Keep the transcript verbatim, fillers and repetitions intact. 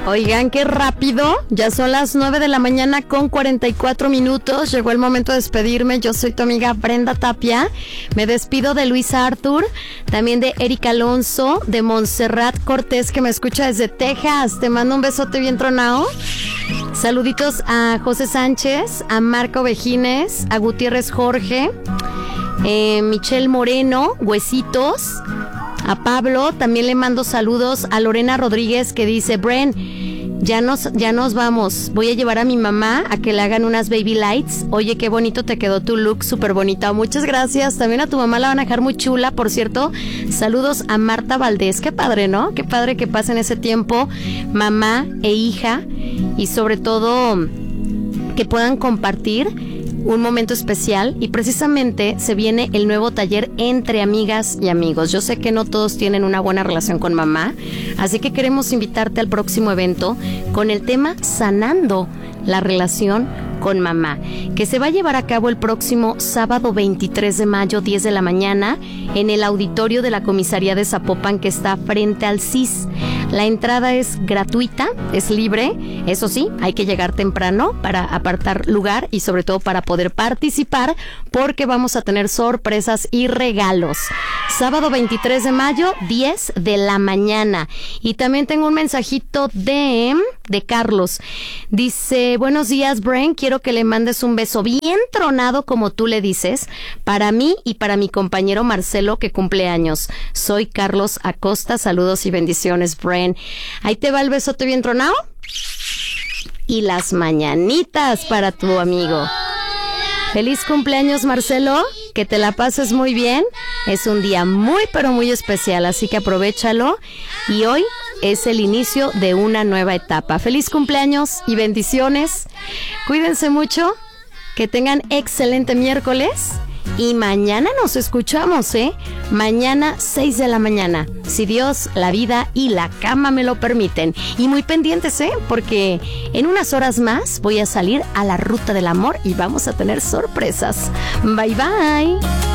Oigan, qué rápido, ya son las nueve de la mañana con cuarenta y cuatro minutos, llegó el momento de despedirme. Yo soy tu amiga Brenda Tapia, me despido de Luis Arthur, también de Erika Alonso, de Montserrat Cortés, que me escucha desde Texas. Te mando un besote bien tronado. Saluditos a José Sánchez, a Marco Vejines, a Gutiérrez Jorge, eh, Michelle Moreno, Huesitos, a Pablo. También le mando saludos a Lorena Rodríguez, que dice: Bren, ya nos, ya nos vamos, voy a llevar a mi mamá a que le hagan unas baby lights. Oye, qué bonito te quedó tu look, súper bonita. Muchas gracias. También a tu mamá la van a dejar muy chula, por cierto. Saludos a Marta Valdés. Qué padre, ¿no? Qué padre que pasen ese tiempo mamá e hija, y sobre todo que puedan compartir un momento especial. Y precisamente se viene el nuevo taller Entre Amigas y Amigos. Yo sé que no todos tienen una buena relación con mamá, así que queremos invitarte al próximo evento con el tema Sanando la relación con mamá, que se va a llevar a cabo el próximo sábado veintitrés de mayo, diez de la mañana, en el auditorio de la comisaría de Zapopan, que está frente al C I S. La entrada es gratuita, es libre, eso sí, hay que llegar temprano para apartar lugar y sobre todo para poder participar, porque vamos a tener sorpresas y regalos. Sábado veintitrés de mayo, diez de la mañana. Y también tengo un mensajito de, de Carlos. Dice: buenos días, Bren, quiero que le mandes un beso bien tronado, como tú le dices, para mí y para mi compañero Marcelo, que cumple años. Soy Carlos Acosta, saludos y bendiciones, Bren. Ahí te va el besote bien tronado y las mañanitas para tu amigo. Feliz cumpleaños, Marcelo, que te la pases muy bien. Es un día muy pero muy especial, así que aprovéchalo, y hoy es el inicio de una nueva etapa. Feliz cumpleaños y bendiciones. Cuídense mucho, que tengan excelente miércoles, y mañana nos escuchamos, ¿eh? Mañana seis de la mañana, si Dios, la vida y la cama me lo permiten. Y muy pendientes, ¿eh? Porque en unas horas más voy a salir a la ruta del amor y vamos a tener sorpresas. Bye bye.